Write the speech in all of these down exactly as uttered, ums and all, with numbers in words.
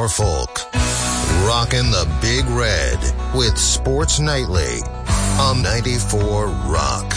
Norfolk. Rocking the Big Red with Sports Nightly on ninety-four Rock.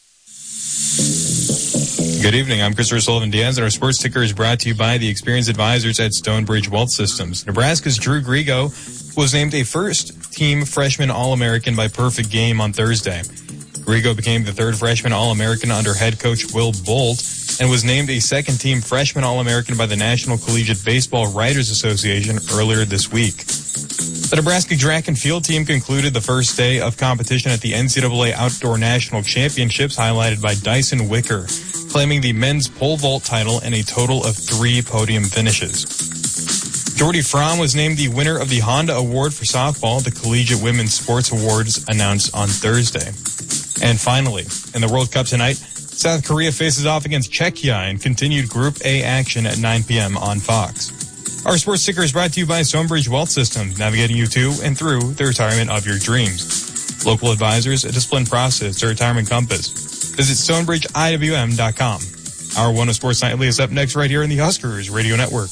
Good evening. I'm Christopher Sullivan-Diaz, and our sports ticker is brought to you by the experienced advisors at Stonebridge Wealth Systems. Nebraska's Drew Grigo was named a first-team freshman All-American by Perfect Game on Thursday. Grigo became the third freshman All-American under head coach Will Bolt and was named a second-team freshman All-American by the National Collegiate Baseball Writers Association earlier this week. The Nebraska track and field team concluded the first day of competition at the N C double A Outdoor National Championships, highlighted by Dyson Wicker, claiming the men's pole vault title and a total of three podium finishes. Jordy Fromm was named the winner of the Honda Award for softball, the Collegiate Women's Sports Awards announced on Thursday. And finally, in the World Cup tonight, South Korea faces off against Czechia in continued Group A action at nine p.m. on Fox. Our sports ticker is brought to you by Stonebridge Wealth Systems, navigating you to and through the retirement of your dreams. Local advisors, a disciplined process to Retirement Compass. Visit stonebridge I W M dot com. Our One of Sports Nightly is up next right here in the Huskers Radio Network.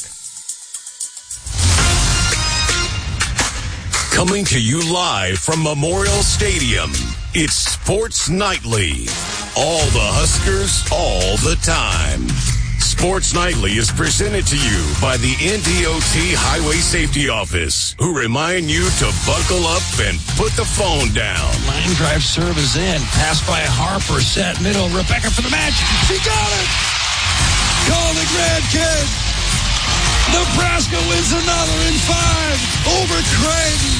Coming to you live from Memorial Stadium, it's Sports Nightly. All the Huskers, all the time. Sports Nightly is presented to you by the N D O T Highway Safety Office, who remind you to buckle up and put the phone down. Line drive serve is in. Pass by Harper, set middle. Rebecca for the match. She got it! Call the grandkid. Nebraska wins another in five over Creighton.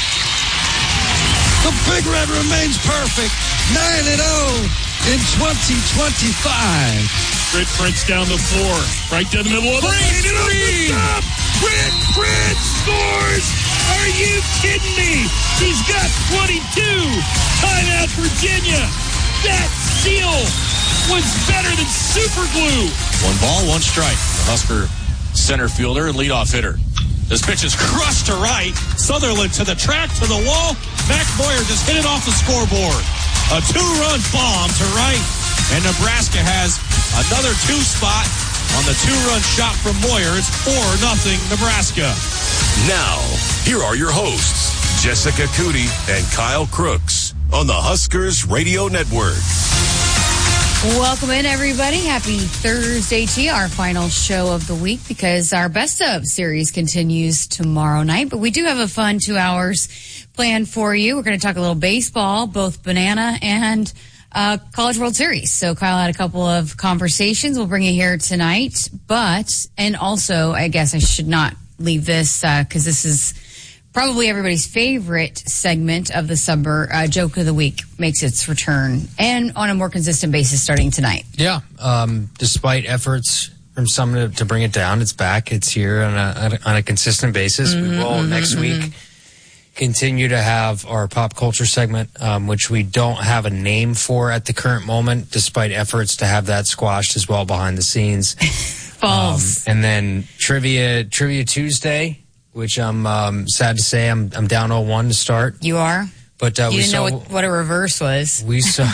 The Big Red remains perfect. nine and oh in twenty twenty-five. Britt Prince down the floor, right down the middle of the lane. Britt Prince scores! Are you kidding me? She's got twenty-two. Timeout, Virginia. That seal was better than super glue. One ball, one strike. The Husker center fielder and leadoff hitter. This pitch is crushed to right. Sutherland to the track, to the wall. Mac Boyer just hit it off the scoreboard. A two-run bomb to right. And Nebraska has another two spot on the two-run shot from Moyer. It's four nothing Nebraska. Now, here are your hosts, Jessica Cootie and Kyle Crooks on the Huskers Radio Network. Welcome in, everybody. Happy Thursday to you, our final show of the week, because our Best Of series continues tomorrow night. But we do have a fun two hours planned for you. We're going to talk a little baseball, both Banana and uh, College World Series. So Kyle had a couple of conversations. We'll bring you here tonight. But, and also, I guess I should not leave this because uh, this is probably everybody's favorite segment of the summer. Uh, Joke of the Week makes its return, and on a more consistent basis starting tonight. Yeah, um, despite efforts from some to, to bring it down, it's back. It's here on a, on a consistent basis. Mm-hmm, we will mm-hmm, next mm-hmm. week continue to have our pop culture segment, um, which we don't have a name for at the current moment, despite efforts to have that squashed as well behind the scenes. False. Um, and then Trivia Trivia Tuesday, which I'm um, sad to say I'm I'm down oh one to start. You are? But uh, you we didn't saw, know what, what a reverse was. We saw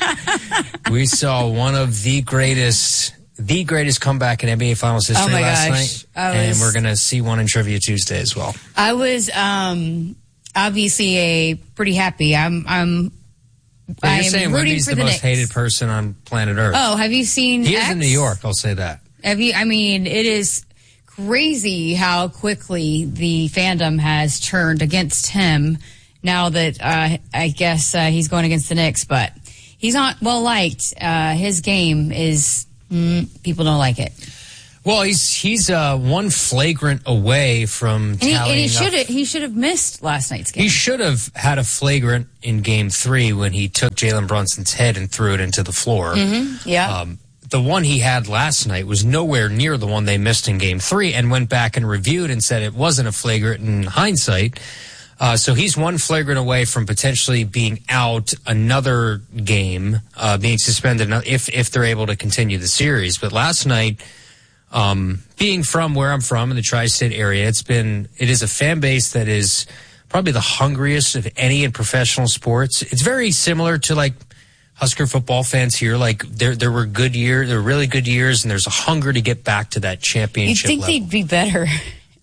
we saw one of the greatest the greatest comeback in N B A Finals history oh my last gosh. night, I and was, we're gonna see one in Trivia Tuesday as well. I was um, obviously a pretty happy. I'm I'm. Well, you're I'm saying rooting Wemby's for the, the most Knicks. hated person on planet Earth. Oh, have you seen? He X? is in New York. I'll say that. Have you? I mean, it is crazy how quickly the fandom has turned against him now that uh, I guess uh, he's going against the Knicks, but he's not well liked. Uh, his game is mm, people don't like it. Well, he's he's uh, one flagrant away from and he, tallying and he should up. he should have missed last night's game. He should have had a flagrant in Game Three when he took Jalen Brunson's head and threw it into the floor. Mm-hmm. Yeah. Um, the one he had last night was nowhere near the one they missed in Game Three, and went back and reviewed and said it wasn't a flagrant in hindsight. Uh, so he's one flagrant away from potentially being out another game, uh, being suspended if if they're able to continue the series. But last night, um, being from where I'm from in the tri-state area, it's been it is a fan base that is probably the hungriest of any in professional sports. It's very similar to like Husker football fans here. Like there there were good years, there were really good years, and there's a hunger to get back to that championship You'd think level. they'd be better.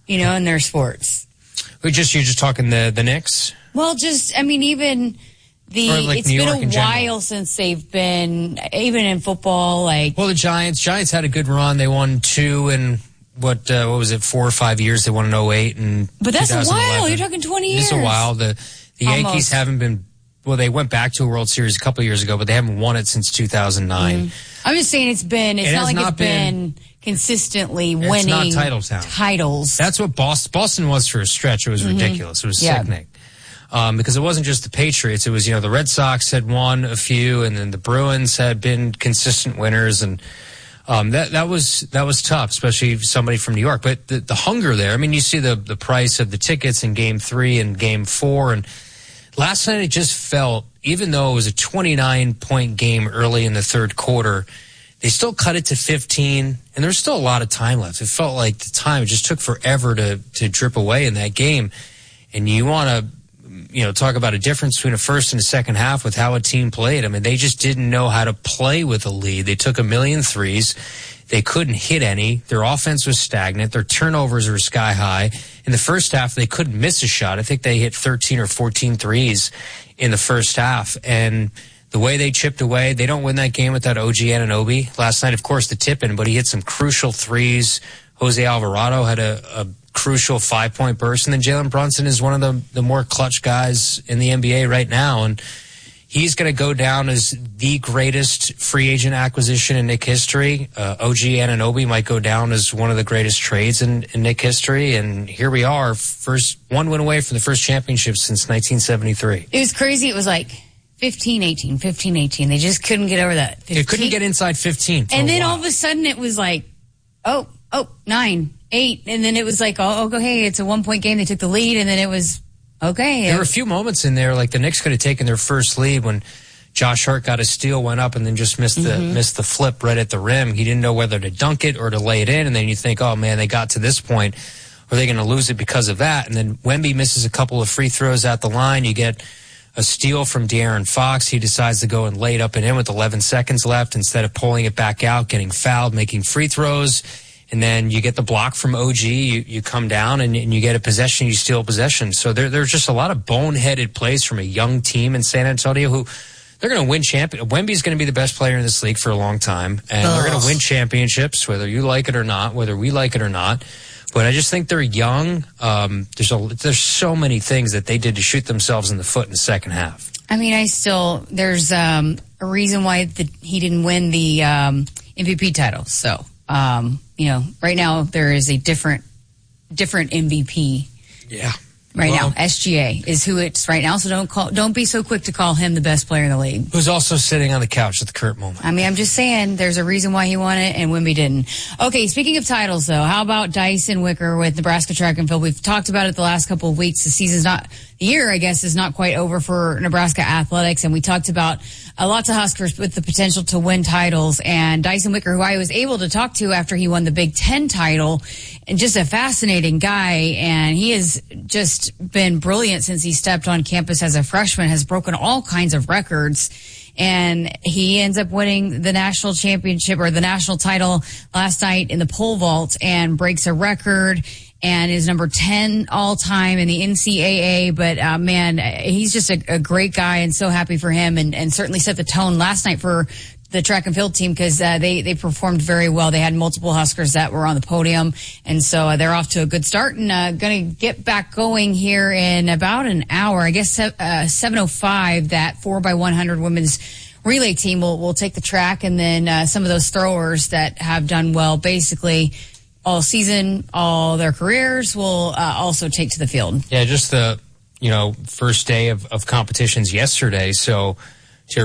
you know, in their sports. We just you're just talking the the Knicks. Well, just I mean, even the like it's New been York a in while general. since they've been even in football. Like, Well, the Giants. Giants had a good run. They won two in what uh, what was it? Four or five years. They won in oh eight and. but that's a two thousand eleven. while. You're talking twenty years. It's a while. The the Almost. Yankees haven't been. Well, they went back to a World Series a couple of years ago, but they haven't won it since two thousand nine. I'm just saying it's been. It's It not has like not it's been, consistently It's winning not title town. titles. That's what Boston, Boston was for a stretch. It was ridiculous. It was Yeah. sickening. Um, because it wasn't just the Patriots. It was, you know, the Red Sox had won a few, and then the Bruins had been consistent winners, and um, that that was that was tough, especially somebody from New York. But the, the hunger there. I mean, you see the the price of the tickets in Game Three and Game Four, and last night it just felt, even though it was a twenty-nine point game early in the third quarter, they still cut it to fifteen, and there's still a lot of time left. It felt like the time, it just took forever to, to drip away in that game. And you want to, you know, talk about a difference between a first and a second half with how a team played. I mean, they just didn't know how to play with a lead. They took a million threes. They couldn't hit any. Their offense was stagnant. Their turnovers were sky high. In the first half, they couldn't miss a shot. I think they hit thirteen or fourteen threes in the first half. And the way they chipped away, they don't win that game without O G Anunoby. Last night, of course, the tip-in, but he hit some crucial threes. Jose Alvarado had a, a crucial five-point burst. And then Jalen Brunson is one of the, the more clutch guys in the N B A right now. And he's going to go down as the greatest free agent acquisition in Knick history. Uh, O G Anunoby might go down as one of the greatest trades in, in Knick history. And here we are, first one win away from the first championship since nineteen seventy-three. It was crazy. It was like fifteen eighteen, fifteen eighteen. They just couldn't get over that. fifteen. It couldn't get inside fifteen. And then all of a sudden it was like, oh, oh, nine, eight. And then it was like, oh, oh, go, hey, it's a one-point game. They took the lead, and then it was, okay. There were a few moments in there, like the Knicks could have taken their first lead when Josh Hart got a steal, went up, and then just missed the Mm-hmm. missed the flip right at the rim. He didn't know whether to dunk it or to lay it in, and then you think, oh, man, they got to this point. Are they going to lose it because of that? And then Wemby misses a couple of free throws at the line. You get a steal from De'Aaron Fox. He decides to go and lay it up and in with eleven seconds left instead of pulling it back out, getting fouled, making free throws. And then you get the block from O G. You, you come down and, and you get a possession. You steal possession. So there, there's just a lot of boneheaded plays from a young team in San Antonio who they're going to win champion. Wemby's going to be the best player in this league for a long time, and Ugh. they're going to win championships, whether you like it or not, whether we like it or not. But I just think they're young. Um, there's a, there's so many things that they did to shoot themselves in the foot in the second half. I mean, I still, there's um, a reason why the, he didn't win the um, M V P title. So, um, you know, right now there is a different, different M V P. Yeah. Right Well, now, S G A is who it's right now. So don't call, don't be so quick to call him the best player in the league. Who's also sitting on the couch at the current moment. I mean, I'm just saying there's a reason why he won it and Wemby didn't. Okay, speaking of titles, though, how about Dyson Wicker with Nebraska Track and Field? We've talked about it the last couple of weeks. The season's not, the year, I guess, is not quite over for Nebraska athletics. And we talked about uh, lots of Huskers with the potential to win titles. And Dyson Wicker, who I was able to talk to after he won the Big Ten title, and just a fascinating guy. And he has just been brilliant since he stepped on campus as a freshman, has broken all kinds of records. And he ends up winning the national championship or the national title last night in the pole vault and breaks a record and is number ten all time in the N C double A. But uh, man, he's just a, a great guy and so happy for him, and, and certainly set the tone last night for the track and field team because uh, they, they performed very well. They had multiple Huskers that were on the podium, and so uh, they're off to a good start and uh, going to get back going here in about an hour. I guess uh, seven oh five, that four by one hundred women's relay team will, will take the track, and then uh, some of those throwers that have done well basically all season, all their careers, will uh, also take to the field. Yeah, just the, you know, first day of, of competitions yesterday, so